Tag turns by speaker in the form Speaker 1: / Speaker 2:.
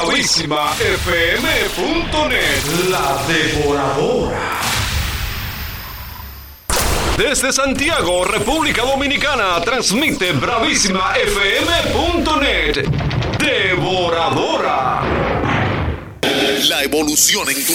Speaker 1: BravísimaFM.net, la devoradora. Desde Santiago, República Dominicana, transmite BravísimaFM.net, devoradora.
Speaker 2: La evolución en tu